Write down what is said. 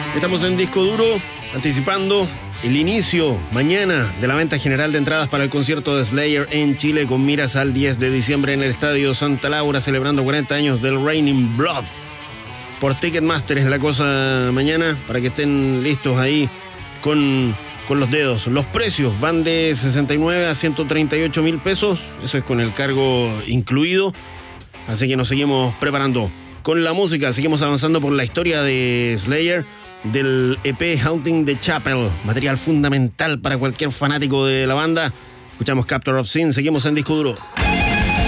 Estamos en Disco Duro, anticipando el inicio mañana de la venta general de entradas para el concierto de Slayer en Chile, con miras al 10 de diciembre en el Estadio Santa Laura, celebrando 40 años del Raining Blood. Por Ticketmaster es la cosa mañana, para que estén listos ahí con los dedos. Los precios van de 69 a 138 mil pesos, eso es con el cargo incluido, así que nos seguimos preparando con la música. Seguimos avanzando por la historia de Slayer, del EP Haunting the Chapel, material fundamental para cualquier fanático de la banda. Escuchamos Captor of Sin, seguimos en Disco Duro.